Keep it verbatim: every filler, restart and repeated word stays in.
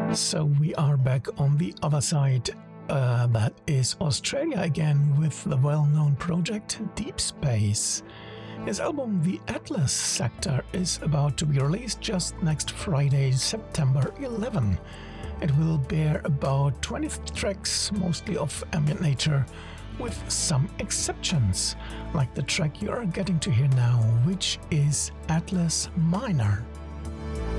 So we are back on the other side. Uh, that is Australia again with the well-known project Deep Space. His album The Atlas Sector is about to be released just next Friday, September eleventh. It will bear about twenty tracks, mostly of ambient nature, with some exceptions, like the track you are getting to hear now, which is Atlas Minor.